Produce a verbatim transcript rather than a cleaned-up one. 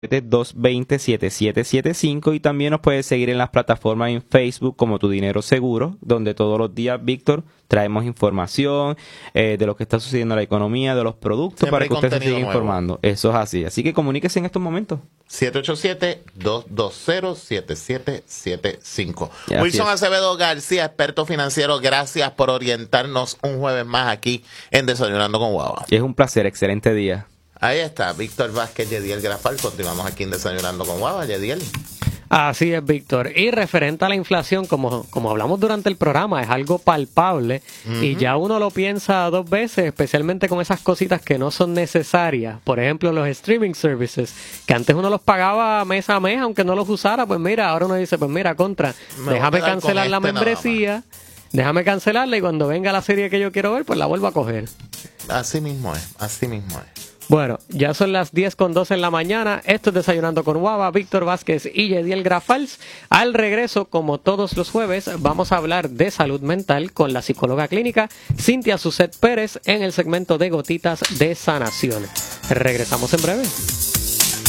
dos dos cero, siete siete siete cinco y también nos puedes seguir en las plataformas en Facebook como Tu Dinero Seguro, donde todos los días, Víctor, traemos información eh, de lo que está sucediendo en la economía, de los productos, Siempre para que usted se siga nuevo. informando. Eso es así. Así que comuníquese en estos momentos. siete ocho siete, dos dos cero, siete siete siete cinco. Así Wilson es. Acevedo García, experto financiero, gracias por orientarnos un jueves más aquí en Desayunando con Guava. Es un placer. Excelente día. Ahí está, Víctor Vázquez, Yediel Grafal. Continuamos aquí en Desayunando con Guava, Yediel. Así es, Víctor. Y referente a la inflación, como, como hablamos durante el programa, es algo palpable uh-huh. y ya uno lo piensa dos veces, especialmente con esas cositas que no son necesarias. Por ejemplo, los streaming services, que antes uno los pagaba mes a mes, aunque no los usara, pues mira, ahora uno dice, pues mira, contra, Me déjame cancelar este la membresía, déjame cancelarla y cuando venga la serie que yo quiero ver, pues la vuelvo a coger. Así mismo es, así mismo es. Bueno, ya son las diez con doce en la mañana. Esto es Desayunando con Guava, Víctor Vázquez y Yediel Grafals. Al regreso, como todos los jueves, vamos a hablar de salud mental con la psicóloga clínica Cintia Suset Pérez en el segmento de Gotitas de Sanación. Regresamos en breve.